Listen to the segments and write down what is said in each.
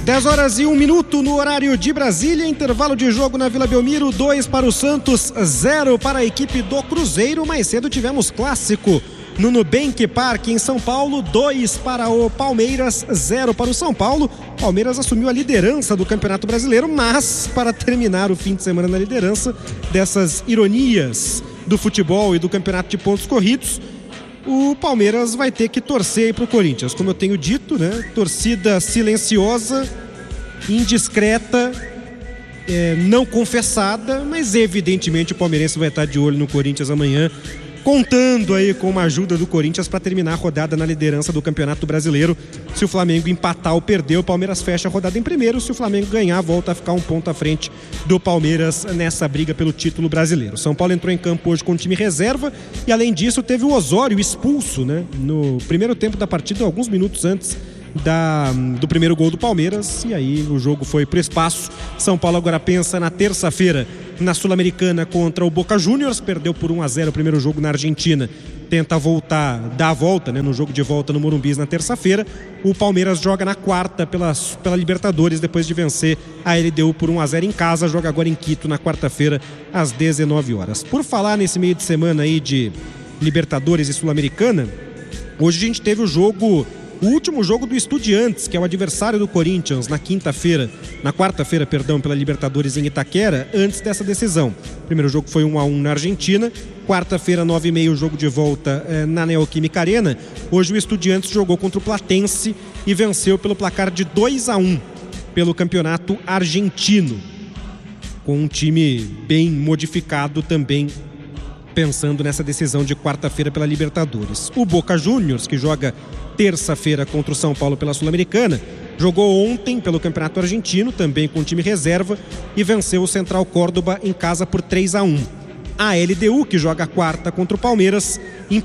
10h01 no horário de Brasília, intervalo de jogo na Vila Belmiro, 2 para o Santos, 0 para a equipe do Cruzeiro. Mais cedo tivemos clássico no Nubank Park em São Paulo, 2 para o Palmeiras, 0 para o São Paulo. Palmeiras assumiu a liderança do Campeonato Brasileiro, mas para terminar o fim de semana na liderança, dessas ironias do futebol e do campeonato de pontos corridos, o Palmeiras vai ter que torcer para o Corinthians. Como eu tenho dito, né? Torcida silenciosa, indiscreta, não confessada, mas evidentemente o palmeirense vai estar de olho no Corinthians amanhã, contando aí com a ajuda do Corinthians para terminar a rodada na liderança do Campeonato Brasileiro. Se o Flamengo empatar ou perder, o Palmeiras fecha a rodada em primeiro. Se o Flamengo ganhar, volta a ficar um ponto à frente do Palmeiras nessa briga pelo título brasileiro. São Paulo entrou em campo hoje com o time reserva e, além disso, teve o Osório expulso, né, no primeiro tempo da partida, alguns minutos antes do primeiro gol do Palmeiras, e aí o jogo foi pro espaço. São Paulo agora pensa na terça-feira na Sul-Americana contra o Boca Juniors, perdeu por 1-0 o primeiro jogo na Argentina, tenta dar a volta, né, no jogo de volta no Morumbi na terça-feira. O Palmeiras joga na quarta pela Libertadores, depois de vencer a LDU por 1-0 em casa, joga agora em Quito na quarta-feira às 19 horas. Por falar nesse meio de semana aí de Libertadores e Sul-Americana, hoje a gente teve o último jogo do Estudiantes, que é o adversário do Corinthians, na quarta-feira, pela Libertadores em Itaquera, antes dessa decisão. O primeiro jogo foi 1-1 na Argentina, quarta-feira, 9h30, o jogo de volta na Neoquímica Arena. Hoje o Estudiantes jogou contra o Platense e venceu pelo placar de 2-1 pelo campeonato argentino, com um time bem modificado também, pensando nessa decisão de quarta-feira pela Libertadores. O Boca Juniors, que joga terça-feira contra o São Paulo pela Sul-Americana, jogou ontem pelo Campeonato Argentino, também com time reserva, e venceu o Central Córdoba em casa por 3-1. A LDU, que joga quarta contra o Palmeiras,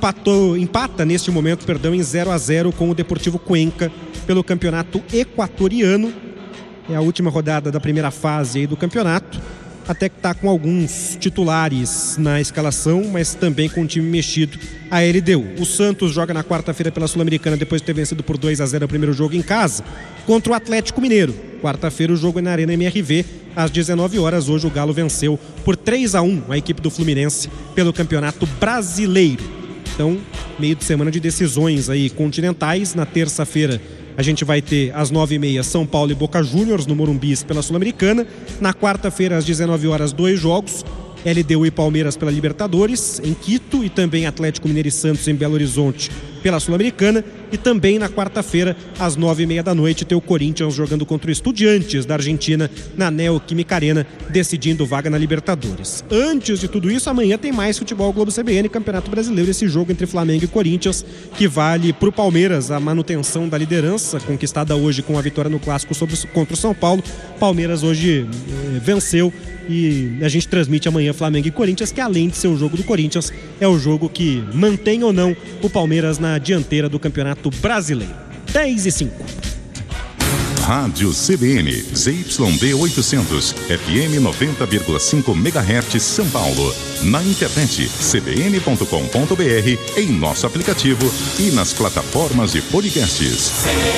empata neste momento, em 0-0 com o Deportivo Cuenca pelo Campeonato Equatoriano. É a última rodada da primeira fase aí do campeonato, até que está com alguns titulares na escalação, mas também com o time mexido, a LDU. O Santos joga na quarta-feira pela Sul-Americana, depois de ter vencido por 2-0 o primeiro jogo em casa, contra o Atlético Mineiro. Quarta-feira o jogo é na Arena MRV, às 19 horas. Hoje o Galo venceu por 3-1 a equipe do Fluminense pelo Campeonato Brasileiro. Então, meio de semana de decisões aí continentais. Na terça-feira a gente vai ter às 9h30 São Paulo e Boca Juniors no Morumbi pela Sul-Americana. Na quarta-feira às 19 horas, 2 jogos, LDU e Palmeiras pela Libertadores em Quito, e também Atlético Mineiro e Santos em Belo Horizonte pela Sul-Americana. E também na quarta-feira às 9h30 da noite tem o Corinthians jogando contra o Estudiantes da Argentina na Neoquímica Arena, decidindo vaga na Libertadores. Antes de tudo isso, amanhã tem mais futebol Globo CBN, Campeonato Brasileiro, esse jogo entre Flamengo e Corinthians, que vale para o Palmeiras a manutenção da liderança, conquistada hoje com a vitória no Clássico contra o São Paulo. Palmeiras hoje venceu, e a gente transmite amanhã Flamengo e Corinthians, que além de ser o jogo do Corinthians, é o jogo que mantém ou não o Palmeiras na dianteira do Campeonato Brasileiro. 10h05. Rádio CBN, ZYD 800, FM 90,5 MHz, São Paulo. Na internet, cbn.com.br, em nosso aplicativo e nas plataformas de podcasts.